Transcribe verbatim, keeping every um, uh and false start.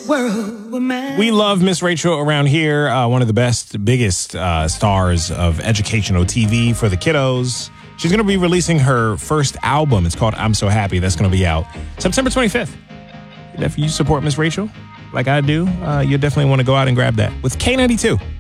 world were mine. We love Miss Rachel around here. Uh, one of the best, biggest uh, stars of educational T V for the kiddos. She's going to be releasing her first album. It's called I'm So Happy. That's going to be out September twenty-fifth. If you support Miss Rachel like I do, uh, you definitely want to go out and grab that with K ninety-two.